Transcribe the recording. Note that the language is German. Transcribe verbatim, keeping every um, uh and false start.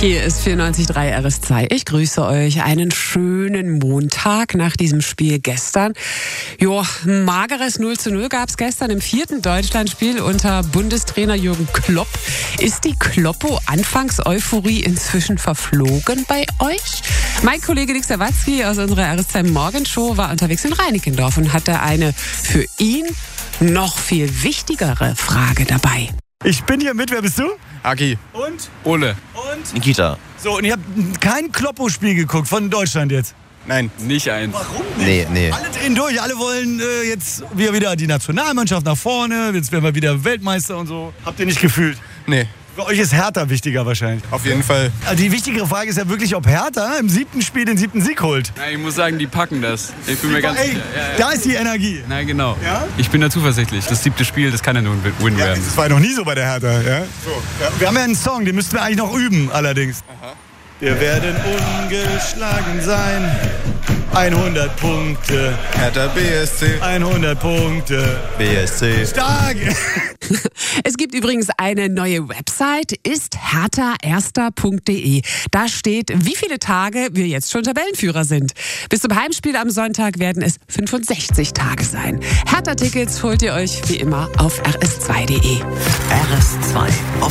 Hier ist vierundneunzig Komma drei R S zwei. Ich grüße euch. Einen schönen Montag nach diesem Spiel gestern. Jo, mageres null zu null gab es gestern im vierten Deutschlandspiel unter Bundestrainer Jürgen Klopp. Ist die Kloppo-Anfangs-Euphorie inzwischen verflogen bei euch? Mein Kollege Nick Sawatzki aus unserer R S zwei Morgenshow war unterwegs in Reinickendorf und hatte eine für ihn noch viel wichtigere Frage dabei. Ich bin hier mit, wer bist du? Aki. Und? Ole. Und? Nikita. So, und ihr habt kein Kloppo-Spiel geguckt von Deutschland jetzt? Nein, nicht eins. Warum nicht? Nee, nee. Alle drehen durch, alle wollen äh, jetzt wieder, wieder die Nationalmannschaft nach vorne, jetzt werden wir wieder Weltmeister und so. Habt ihr nicht gefühlt? Nee, Für euch ist Hertha wichtiger wahrscheinlich. auf jeden Fall. Also die wichtigere Frage ist ja wirklich, ob Hertha im siebten Spiel den siebten Sieg holt. Na, ich muss sagen, die packen das. Ich bin mir ganz Ey, sicher. Ja, ja. da ist die Energie. Na genau. Ja? Ich bin da zuversichtlich. Das siebte Spiel, das kann ja nur ein Win Ja, werden. das war ja noch nie so bei der Hertha. Ja? So. Ja, wir haben ja einen Song, den müssten wir eigentlich noch üben allerdings. Aha. Wir werden ungeschlagen sein. hundert Punkte, Hertha B S C. hundert Punkte. B S C. Stark! Es gibt übrigens eine neue Website, ist hertha erster punkt de. Da steht, wie viele Tage wir jetzt schon Tabellenführer sind. Bis zum Heimspiel am Sonntag werden es fünfundsechzig Tage sein. Hertha-Tickets holt ihr euch wie immer auf r s zwei punkt de. R S zwei. Auf